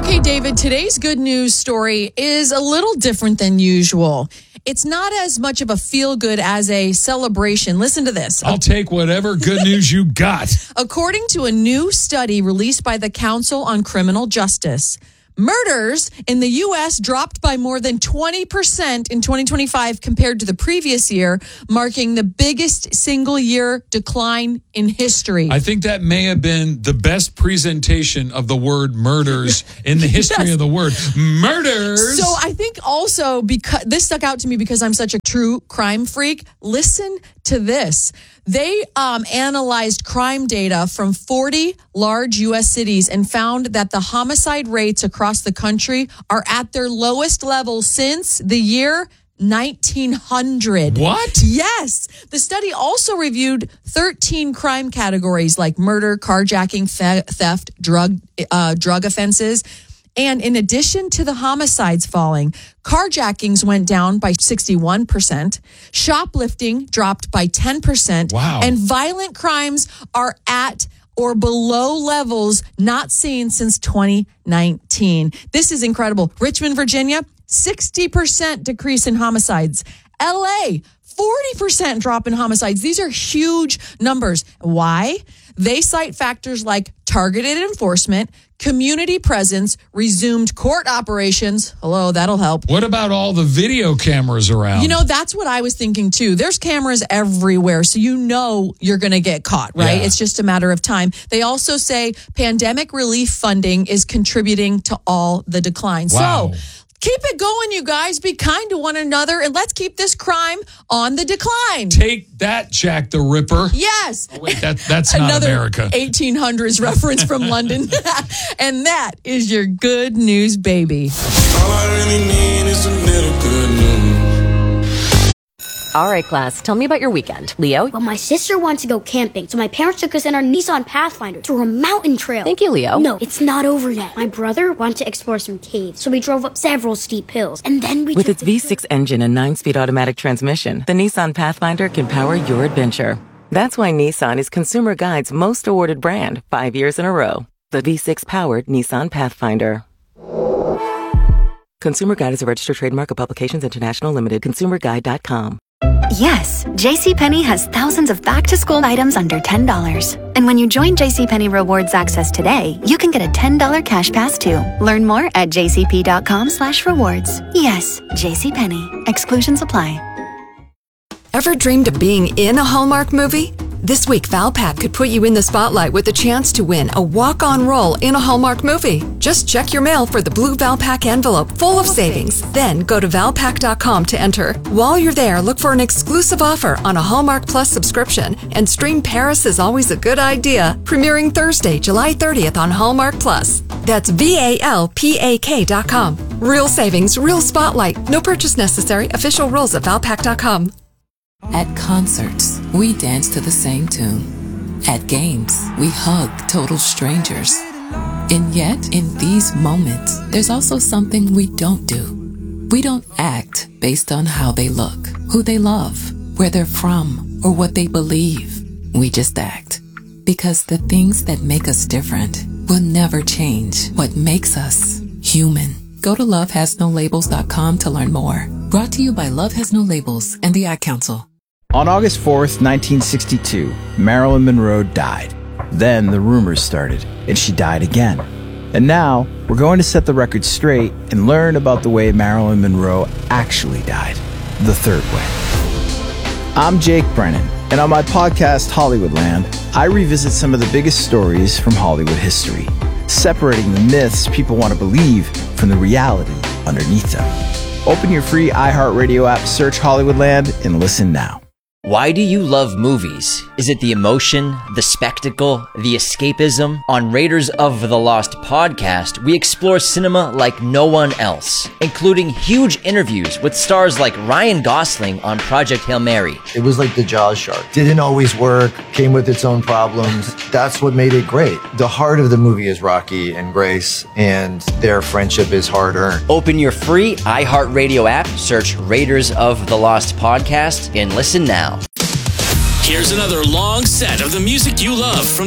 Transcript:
Okay, David, today's good news story is a little different than usual. It's not as much of a feel-good as a celebration. Listen to this. I'll take whatever good news you got. According to a new study released by the Council on Criminal Justice, murders in the U.S. dropped by more than 20% in 2025 compared to the previous year, marking the biggest single-year decline in history. I think that may have been the best presentation of the word murders in the history of the word. Murders! So I think also, because this stuck out to me because I'm such a true crime freak, listen to this. They analyzed crime data from 40 large U.S. cities and found that the homicide rates across the country are at their lowest level since the year 1900. What? Yes. The study also reviewed 13 crime categories like murder, carjacking, theft, drug offenses. And in addition to the homicides falling, carjackings went down by 61%, shoplifting dropped by 10%, wow. And violent crimes are at or below levels not seen since 2019. This is incredible. Richmond, Virginia, 60% decrease in homicides. LA, 40% drop in homicides. These are huge numbers. Why? They cite factors like targeted enforcement, community presence, resumed court operations. Hello, that'll help. What about all the video cameras around? You know, that's what I was thinking too. There's cameras everywhere, so you know you're going to get caught, right? Yeah. It's just a matter of time. They also say pandemic relief funding is contributing to all the decline. Wow. So keep it going, you guys. Be kind to one another, and let's keep this crime on the decline. Take that, Jack the Ripper. Yes. Oh, wait, that's not another America. 1800s reference from London. And that is your good news, baby. All I really need is a little good news. All right, class, tell me about your weekend. Leo? Well, my sister wants to go camping, so my parents took us in our Nissan Pathfinder to a mountain trail. Thank you, Leo. No, it's not over yet. My brother wanted to explore some caves, so we drove up several steep hills, and then we With its V6 engine and 9-speed automatic transmission, the Nissan Pathfinder can power your adventure. That's why Nissan is Consumer Guide's most awarded brand 5 years in a row. The V6-powered Nissan Pathfinder. Consumer Guide is a registered trademark of Publications International Limited. ConsumerGuide.com. Yes, JCPenney has thousands of back-to-school items under $10. And when you join JCPenney Rewards Access today, you can get a $10 cash pass too. Learn more at jcp.com/rewards. Yes, JCPenney. Exclusions apply. Ever dreamed of being in a Hallmark movie? This week, Valpak could put you in the spotlight with a chance to win a walk-on role in a Hallmark movie. Just check your mail for the blue Valpak envelope full of savings. Then go to Valpak.com to enter. While you're there, look for an exclusive offer on a Hallmark Plus subscription and stream Paris is Always a Good Idea, premiering Thursday, July 30th on Hallmark Plus. That's VALPAK.com. Real savings, real spotlight. No purchase necessary. Official rules at Valpak.com. At concerts, we dance to the same tune. At games, we hug total strangers. And yet, in these moments, there's also something we don't do. We don't act based on how they look, who they love, where they're from, or what they believe. We just act. Because the things that make us different will never change what makes us human. Go to lovehasnolabels.com to learn more. Brought to you by Love Has No Labels and the Ad Council. On August 4th, 1962, Marilyn Monroe died. Then the rumors started, and she died again. And now, we're going to set the record straight and learn about the way Marilyn Monroe actually died. The third way. I'm Jake Brennan, and on my podcast, Hollywoodland, I revisit some of the biggest stories from Hollywood history, separating the myths people want to believe from the reality underneath them. Open your free iHeartRadio app, search Hollywoodland, and listen now. Why do you love movies? Is it the emotion, the spectacle, the escapism? On Raiders of the Lost podcast, we explore cinema like no one else, including huge interviews with stars like Ryan Gosling on Project Hail Mary. It was like the Jaws shark. Didn't always work, came with its own problems. That's what made it great. The heart of the movie is Rocky and Grace, and their friendship is hard-earned. Open your free iHeartRadio app, search Raiders of the Lost podcast, and listen now. Here's another long set of the music you love from